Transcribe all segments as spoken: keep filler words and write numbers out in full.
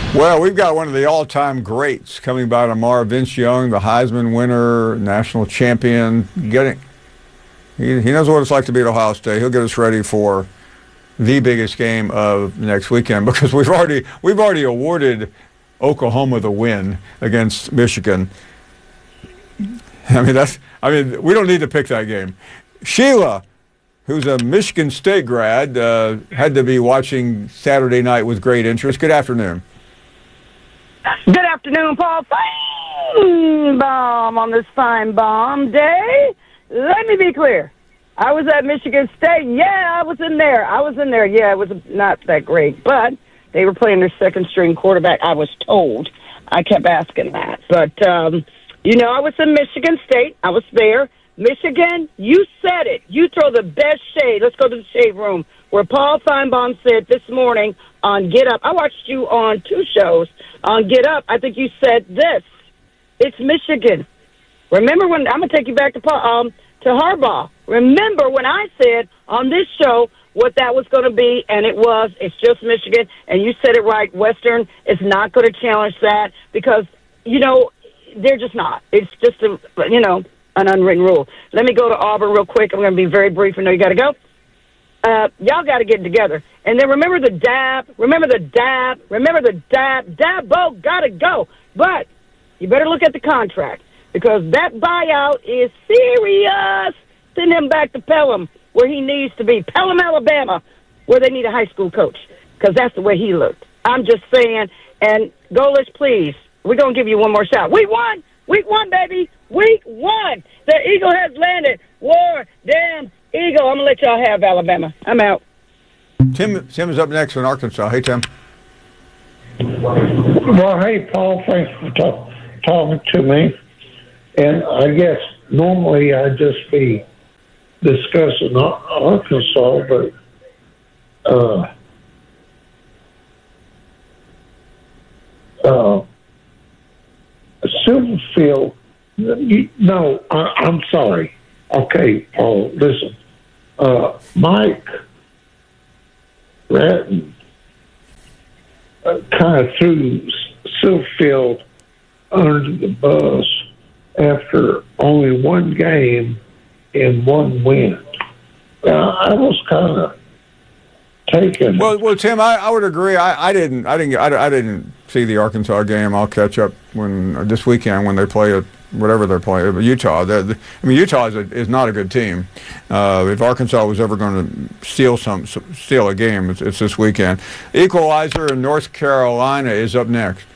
Well, we've got one of the all-time greats coming by tomorrow, Vince Young, the Heisman winner, national champion. Getting, he, he knows what it's like to be at Ohio State. He'll get us ready for the biggest game of next weekend because we've already we've already awarded Oklahoma the win against Michigan. I mean that's I mean we don't need to pick that game. Sheila, who's a Michigan State grad, uh, had to be watching Saturday night with great interest. Good afternoon. Good afternoon, Paul Feinbaum on this fine bomb day. Let me be clear. I was at Michigan State. Yeah, I was in there. I was in there. Yeah, it was not that great. But they were playing their second-string quarterback, I was told. I kept asking that. But, um, you know, I was in Michigan State. I was there. Michigan, you said it. You throw the best shade. Let's go to the shade room where Paul Feinbaum said this morning on Get Up. I watched you on two shows. On Get Up, I think you said this. It's Michigan. Remember when, I'm going to take you back to um to Harbaugh. Remember when I said on this show what that was going to be, and it was, it's just Michigan, and you said it right, Western is not going to challenge that because, you know, they're just not. It's just, a, you know, an unwritten rule. Let me go to Auburn real quick. I'm going to be very brief. I know you got to go. Uh, y'all got to get together. And then remember the dab. Remember the dab. Remember the dab. Dabo got to go. But you better look at the contract because that buyout is serious. Send him back to Pelham where he needs to be. Pelham, Alabama, where they need a high school coach because that's the way he looked. I'm just saying. And Golish, please, we're going to give you one more shot. Week one. Week one, baby. Week one. The Eagle has landed. War, damn Eagle. I'm going to let y'all have Alabama. I'm out. Tim, Tim is up next in Arkansas. Hey, Tim. Well, hey, Paul. Thanks for talk, talking to me. And I guess normally I'd just be discussing Arkansas, but uh, uh, Silverfield, you, no, I, I'm sorry. Okay, Paul, listen. Uh, Mike Ratton uh, kind of threw Silverfield under the bus after only one game and one win. Uh, I was kind of taken. Well, well, Tim, I, I would agree. I, I didn't, I didn't, I, I didn't see the Arkansas game. I'll catch up when this weekend when they play a, whatever they're playing. Utah. They're, they, I mean, Utah is, a, is not a good team. Uh, if Arkansas was ever going to steal some, steal a game, it's, it's this weekend. Equalizer in North Carolina is up next.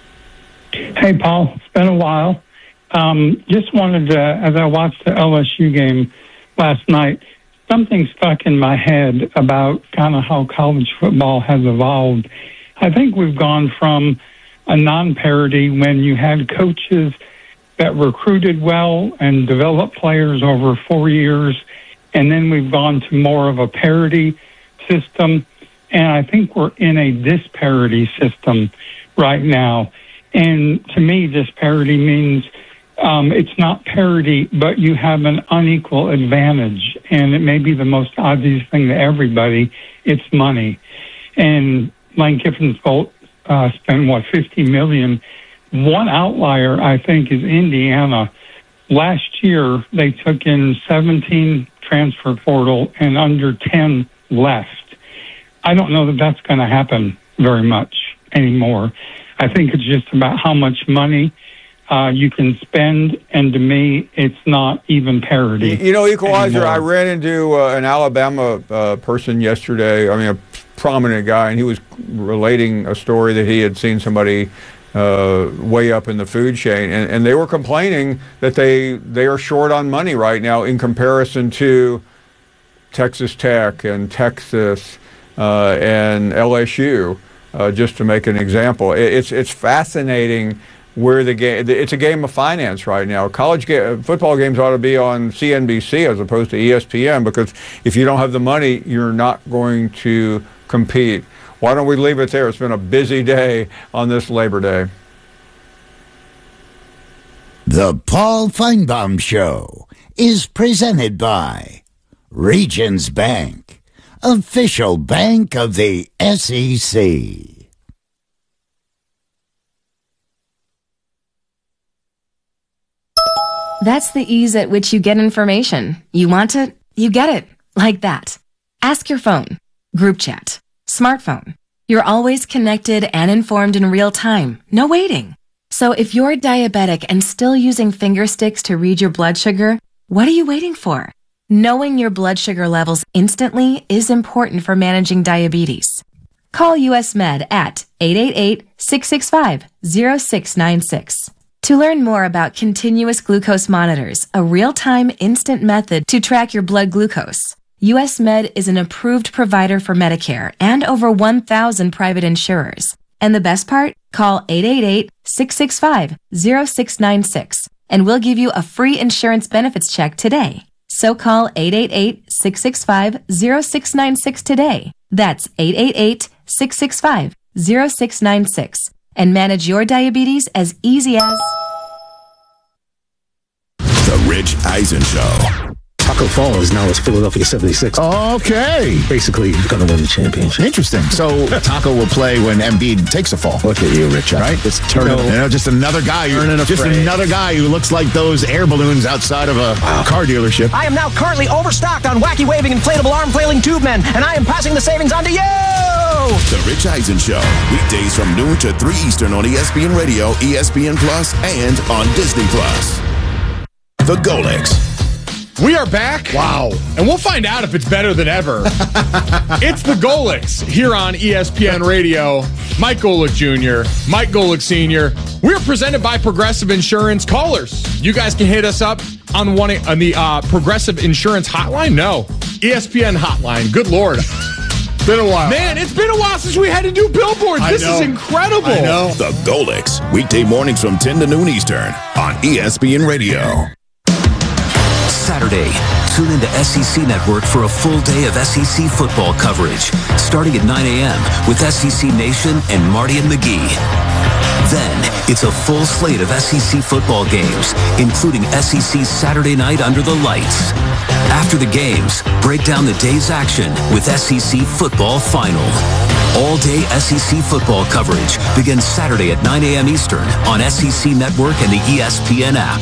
Hey, Paul. It's been a while. Um, just wanted to, as I watched the L S U game last night, something stuck in my head about kind of how college football has evolved. I think we've gone from a non-parity when you had coaches that recruited well and developed players over four years, and then we've gone to more of a parity system, and I think we're in a disparity system right now. And to me, disparity means Um, it's not parity, but you have an unequal advantage, and it may be the most obvious thing to everybody. It's money. And Lane Kiffin's Bolt uh, spent, what, fifty million dollars. One outlier, I think, is Indiana. Last year, they took in seventeen transfer portal and under ten left. I don't know that that's going to happen very much anymore. I think it's just about how much money Uh, you can spend, and to me, it's not even parity. You, you know, Equalizer, anymore. I ran into uh, an Alabama uh, person yesterday, I mean, a prominent guy, and he was relating a story that he had seen somebody uh, way up in the food chain, and, and they were complaining that they, they are short on money right now in comparison to Texas Tech and Texas uh, and L S U, uh, just to make an example. It, it's, it's fascinating where the game, it's a game of finance right now. College ga- football games ought to be on C N B C as opposed to E S P N because if you don't have the money, you're not going to compete. Why don't we leave it there? It's been a busy day on this Labor Day. The Paul Feinbaum Show is presented by Regions Bank, official bank of the S E C. That's the ease at which you get information. You want it, you get it. Like that. Ask your phone. Group chat. Smartphone. You're always connected and informed in real time. No waiting. So if you're diabetic and still using finger sticks to read your blood sugar, what are you waiting for? Knowing your blood sugar levels instantly is important for managing diabetes. Call U S Med at eight eight eight, six six five, zero six nine six. To learn more about continuous glucose monitors, a real-time instant method to track your blood glucose, U S Med is an approved provider for Medicare and over one thousand private insurers. And the best part? Call eight eight eight, six six five, zero six nine six and we'll give you a free insurance benefits check today. So call eight eight eight, six six five, zero six nine six today. That's eight eight eight, six six five, zero six nine six and manage your diabetes as easy as... The Rich Eisen Show. Taco Fall is now as Philadelphia seventy-six. Okay. Basically, he's going to win the championship. Interesting. So Taco will play when Embiid takes a fall. Look at you, Rich. Right? Just turning, you know, just another guy. Who, just afraid. another guy who looks like those air balloons outside of a wow. car dealership. I am now currently overstocked on wacky waving inflatable arm flailing tube men, and I am passing the savings on to you. The Rich Eisen Show. Weekdays from noon to three Eastern on E S P N Radio, E S P N Plus, and on Disney Plus. The Golics. We are back. Wow. And we'll find out if it's better than ever. It's the Golics here on E S P N Radio. Mike Golic Junior, Mike Golic Senior We're presented by Progressive Insurance. Callers, you guys can hit us up on one on the uh, Progressive Insurance hotline. No, E S P N hotline. Good Lord. Been a while. Man, it's been a while since we had to do billboards. I this know. is incredible. I know. The Golics. Weekday mornings from ten to noon Eastern on E S P N Radio. Saturday, tune into S E C Network for a full day of S E C football coverage, starting at nine a.m. with S E C Nation and Marty and McGee. Then, it's a full slate of S E C football games, including S E C Saturday Night Under the Lights. After the games, break down the day's action with S E C Football Final. All-day S E C football coverage begins Saturday at nine a.m. Eastern on S E C Network and the E S P N app.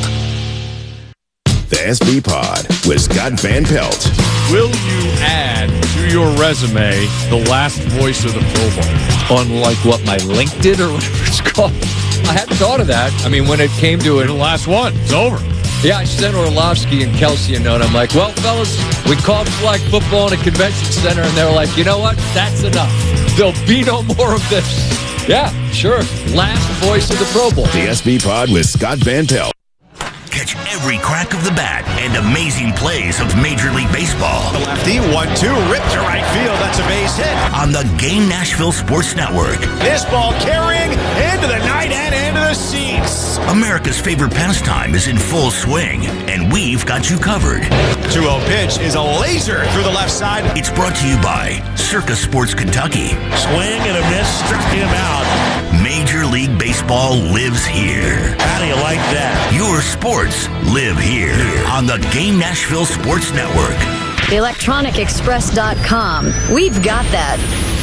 The S B Pod with Scott Van Pelt. Will you add to your resume the last voice of the Pro Bowl? On like what, my LinkedIn or whatever it's called? I hadn't thought of that. I mean, when it came to it. The last one. It's over. Yeah, I sent Orlovsky and Kelsey a note. I'm like, well, fellas, we called flag football in a convention center, and they were like, you know what? That's enough. There'll be no more of this. Yeah, sure. Last voice of the Pro Bowl. The S B Pod with Scott Van Pelt. Catch every crack of the bat and amazing plays of Major League Baseball. The lefty, one two, ripped to right field. That's a base hit. On the Game Nashville Sports Network. This ball carrying into the night and into the seats. America's favorite pastime is in full swing, and we've got you covered. two oh pitch is a laser through the left side. It's brought to you by Circus Sports Kentucky. Swing and a miss, struck him out. Major League Baseball lives here. How do you like that? Your sports live here on the Game Nashville Sports Network. electronic express dot com. We've got that.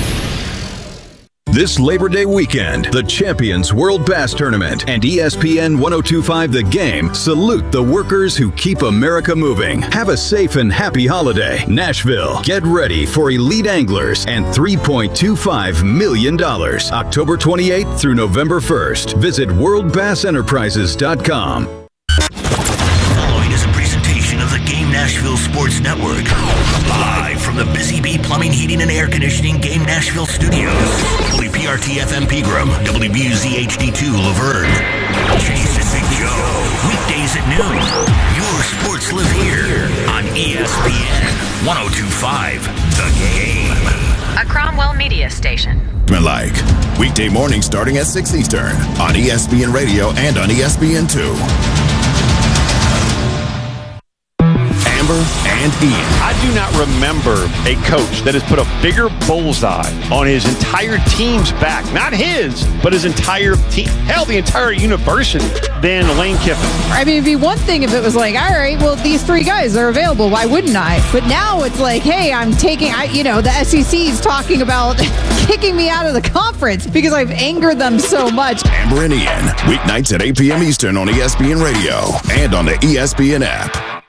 This Labor Day weekend, the Champions World Bass Tournament and E S P N ten twenty-five The Game salute the workers who keep America moving. Have a safe and happy holiday. Nashville, get ready for elite anglers and three point two five million dollars. October twenty-eighth through November first. Visit world bass enterprises dot com. Following is a presentation of the Game Nashville Sports Network. Live from the Busy Bee Plumbing, Heating, and Air Conditioning Game Nashville Studios. W P R T F M Pegram, W B U Z H D two Laverne. Jason Big Joe. Weekdays at noon. Your sports live here on E S P N ten twenty-five The Game. A Cromwell Media Station. Like weekday morning starting at six Eastern on E S P N Radio and on E S P N two. Amber and Ian. I do not remember a coach that has put a bigger bullseye on his entire team's back, not his, but his entire team, hell, the entire university, than Lane Kiffin. I mean, it'd be one thing if it was like, all right, well, these three guys are available. Why wouldn't I? But now it's like, hey, I'm taking, I, you know, the S E C is talking about kicking me out of the conference because I've angered them so much. Amber and Ian, weeknights at eight p.m. Eastern on E S P N Radio and on the E S P N app.